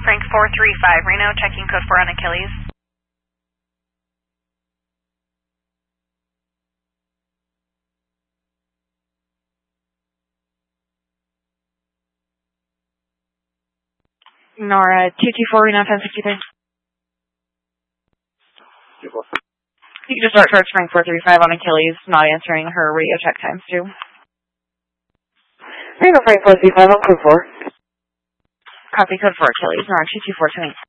Frank 435, Reno, checking code 4 on Achilles. Nora, 224, Reno, 1063. You can just start search Frank 435 on Achilles, not answering her radio check times too. Reno, Frank 435 on code 4. Copy code 4 Achilles, Nora, 22428.